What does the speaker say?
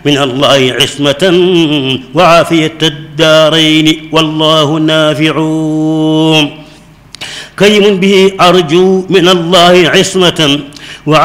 من الله عصمة وعافية الدارين والله نافع كريم به أرجو من الله عصمة